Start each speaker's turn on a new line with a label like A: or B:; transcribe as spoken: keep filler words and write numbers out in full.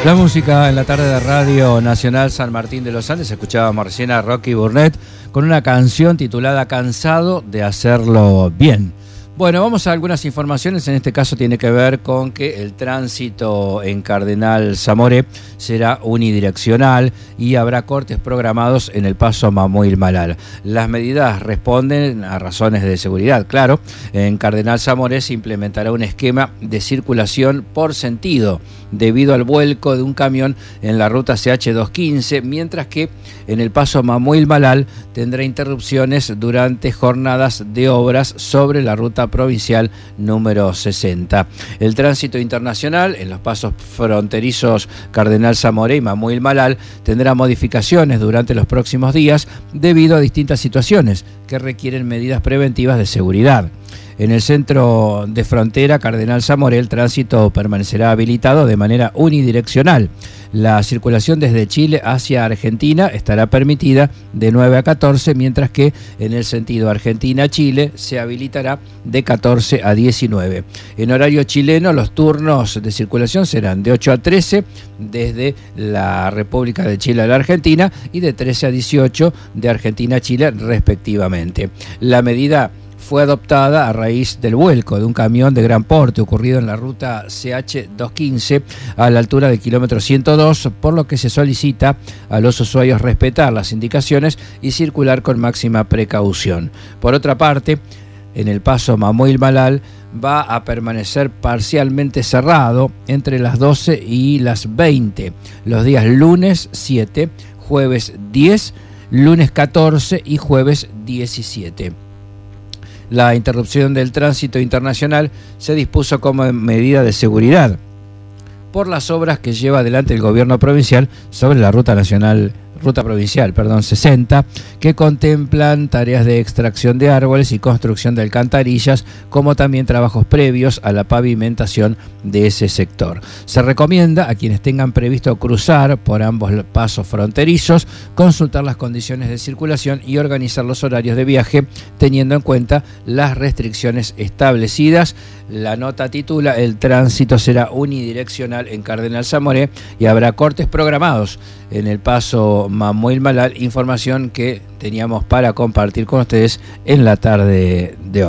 A: La música en la tarde de Radio Nacional San Martín de los Andes. Escuchábamos recién a Rocky Burnett con una canción titulada Cansado de hacerlo bien. Bueno, vamos a algunas informaciones. En este caso tiene que ver con que el tránsito en Cardenal Zamoré será unidireccional y habrá cortes programados en el paso Mamuil Malal. Las medidas responden a razones de seguridad, claro. En Cardenal Zamoré se implementará un esquema de circulación por sentido debido al vuelco de un camión en la ruta C H doscientos quince, mientras que en el paso Mamuil Malal tendrá interrupciones durante jornadas de obras sobre la ruta provincial número sesenta. El tránsito internacional en los pasos fronterizos Cardenal Zamoré y Mamuil Malal tendrá modificaciones durante los próximos días debido a distintas situaciones que requieren medidas preventivas de seguridad. En el centro de frontera Cardenal Zamoré el tránsito permanecerá habilitado de manera unidireccional. La circulación desde Chile hacia Argentina estará permitida de nueve a catorce, mientras que en el sentido Argentina-Chile se habilitará de catorce a diecinueve. En horario chileno los turnos de circulación serán de ocho a trece desde la República de Chile a la Argentina y de trece a dieciocho de Argentina a Chile respectivamente. La medida fue adoptada a raíz del vuelco de un camión de gran porte ocurrido en la ruta C H doscientos quince a la altura del kilómetro ciento dos, por lo que se solicita a los usuarios respetar las indicaciones y circular con máxima precaución. Por otra parte, en el paso Mamuil Malal va a permanecer parcialmente cerrado entre las doce y las veinte, los días lunes siete, jueves diez, lunes catorce y jueves diecisiete. La interrupción del tránsito internacional se dispuso como medida de seguridad por las obras que lleva adelante el gobierno provincial sobre la ruta nacional, ruta provincial, perdón, sesenta, que contemplan tareas de extracción de árboles y construcción de alcantarillas, como también trabajos previos a la pavimentación de ese sector. Se recomienda a quienes tengan previsto cruzar por ambos pasos fronterizos consultar las condiciones de circulación y organizar los horarios de viaje teniendo en cuenta las restricciones establecidas. La nota titula: el tránsito será unidireccional en Cardenal Zamoré y habrá cortes programados en el paso Mamuil Malal. Información que teníamos para compartir con ustedes en la tarde de hoy.